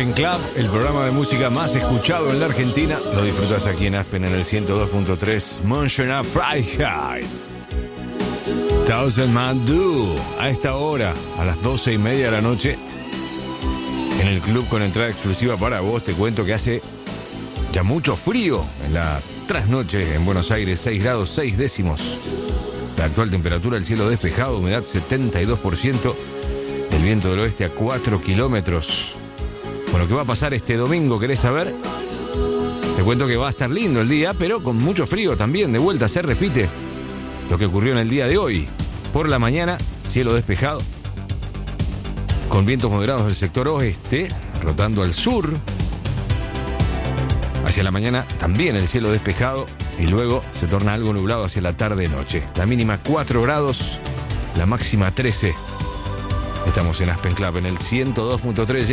Aspen Club, el programa de música más escuchado en la Argentina. Lo disfrutas aquí en Aspen en el 102.3. Mönchena Freiheit. Thousand Man Do. A esta hora, a las 12:30 de la noche, en el club con entrada exclusiva para vos. Te cuento que hace ya mucho frío en la trasnoche en Buenos Aires. 6 grados 6 décimos. La actual temperatura, el cielo despejado, humedad 72%. El viento del oeste a 4 kilómetros. Bueno, ¿qué va a pasar este domingo? ¿Querés saber? Te cuento que va a estar lindo el día, pero con mucho frío también. De vuelta se repite lo que ocurrió en el día de hoy. Por la mañana, cielo despejado, con vientos moderados del sector oeste, rotando al sur. Hacia la mañana también el cielo despejado y luego se torna algo nublado hacia la tarde-noche. La mínima 4 grados, la máxima 13. Estamos en Aspen Club en el 102.3.